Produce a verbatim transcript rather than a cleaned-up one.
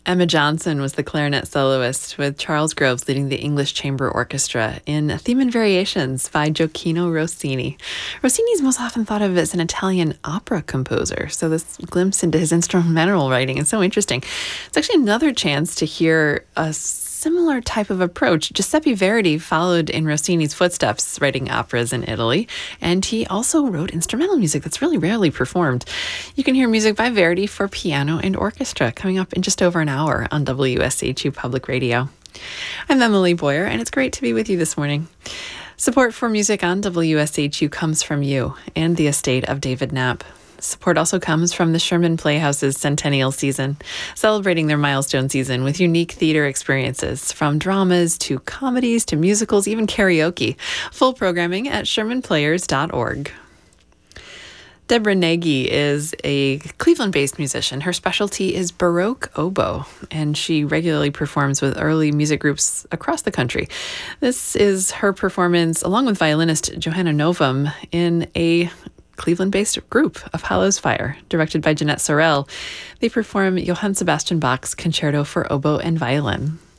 Emma Johnson was the clarinet soloist, with Charles Groves leading the English Chamber Orchestra in Theme and Variations by Gioacchino Rossini. Rossini is most often thought of as an Italian opera composer, so this glimpse into his instrumental writing is so interesting. It's actually another chance to hear a similar type of approach. Giuseppe Verdi followed in Rossini's footsteps, writing operas in Italy, and he also wrote instrumental music that's really rarely performed. You can hear music by Verdi for piano and orchestra coming up in just over an hour on W S H U Public Radio. I'm Emily Boyer, and it's great to be with you this morning. Support for music on W S H U comes from you and the estate of David Knapp. Support also comes from the Sherman Playhouse's Centennial Season, celebrating their milestone season with unique theater experiences, from dramas to comedies to musicals, even karaoke. Full programming at sherman players dot org. Deborah Nagy is a Cleveland-based musician. Her specialty is Baroque oboe, and she regularly performs with early music groups across the country. This is her performance, along with violinist Johanna Novum, in a Cleveland-based group of Hallows Fire, directed by Jeanette Sorrell. They perform Johann Sebastian Bach's Concerto for Oboe and Violin.